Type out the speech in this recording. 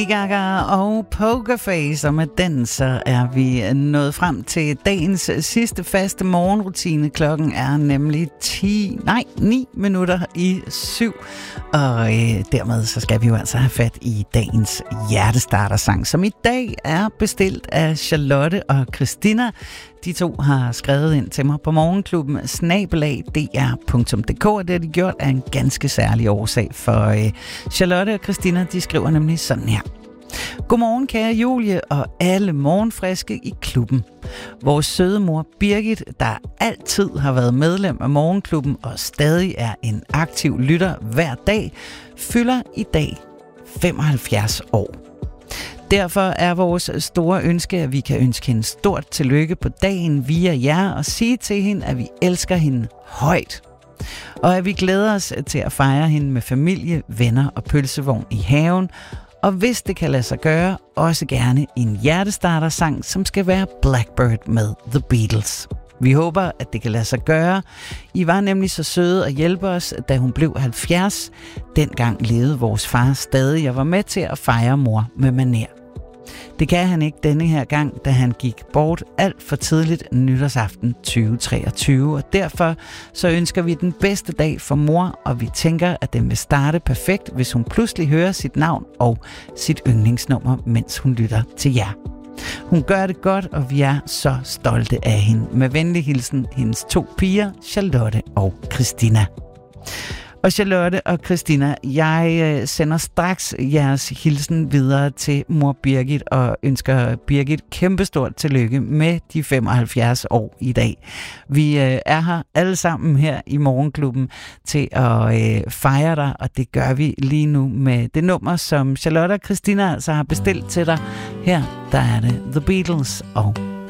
Lady Gaga og Pokerface, og med den så er vi nået frem til dagens sidste faste morgenrutine. Klokken er nemlig 9 minutter i 7, og dermed så skal vi jo altså have fat i dagens hjertestartersang, som i dag er bestilt af Charlotte og Christina. De to har skrevet ind til mig på morgenklubben @dr.dk, og det har de gjort af en ganske særlig årsag, for Charlotte og Christina, de skriver nemlig sådan her. Godmorgen kære Julie og alle morgenfriske i klubben. Vores søde mor Birgit, der altid har været medlem af morgenklubben og stadig er en aktiv lytter hver dag, fylder i dag 75 år. Derfor er vores store ønske, at vi kan ønske hende stort tillykke på dagen via jer og sige til hende, at vi elsker hende højt. Og at vi glæder os til at fejre hende med familie, venner og pølsevogn i haven. Og hvis det kan lade sig gøre, også gerne en hjertestartersang, som skal være Blackbird med The Beatles. Vi håber, at det kan lade sig gøre. I var nemlig så søde at hjælpe os, da hun blev 70. Dengang levede vores far stadig og var med til at fejre mor med maner. Det kan han ikke denne her gang, da han gik bort alt for tidligt nytårsaften 2023, og derfor så ønsker vi den bedste dag for mor, og vi tænker, at den vil starte perfekt, hvis hun pludselig hører sit navn og sit yndlingsnummer, mens hun lytter til jer. Hun gør det godt, og vi er så stolte af hende. Med venlig hilsen, hendes 2 piger, Charlotte og Christina. Og Charlotte og Christina, jeg sender straks jeres hilsen videre til mor Birgit og ønsker Birgit kæmpestort tillykke med de 75 år i dag. Vi er her alle sammen her i morgenklubben til at fejre dig, og det gør vi lige nu med det nummer, som Charlotte og Christina altså har bestilt til dig. Her der er det The Beatles og